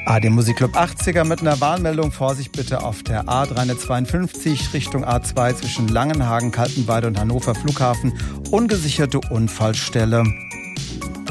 AD Musikclub 80er mit einer Warnmeldung. Vorsicht bitte auf der A352 Richtung A2 zwischen Langenhagen, Kaltenweide und Hannover Flughafen. Ungesicherte Unfallstelle.